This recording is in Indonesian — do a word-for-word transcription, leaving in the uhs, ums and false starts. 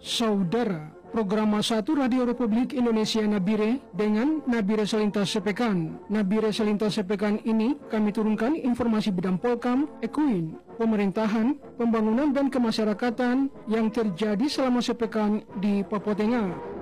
Saudara, program satu Radio Republik Indonesia Nabire dengan Nabire Selintas Sepekan. Nabire Selintas Sepekan ini kami turunkan informasi bidang Polkam, Ekuin, pemerintahan, pembangunan dan kemasyarakatan yang terjadi selama sepekan di Papua Tengah.